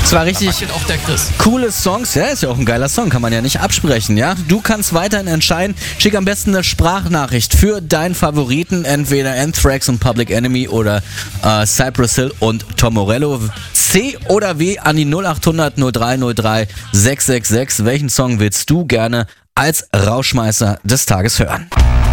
Es war richtig Auch der Chris. coole Songs. Ja, ist ja auch ein geiler Song, kann man ja nicht absprechen, ja. Du kannst weiterhin entscheiden. Schick am besten eine Sprachnachricht für deinen Favoriten, entweder Anthrax und Public Enemy oder Cypress Hill und Tom Morello. C oder W an die 0800 0303 666. Welchen Song willst du gerne als Rauschmeißer des Tages hören?